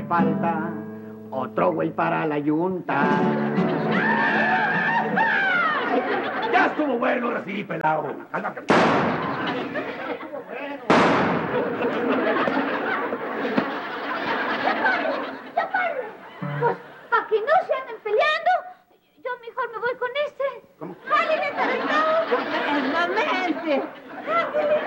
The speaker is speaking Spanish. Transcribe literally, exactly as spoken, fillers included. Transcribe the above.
hace falta otro güey para la yunta. Ya estuvo bueno, ahora sí, pelado. Cálmate.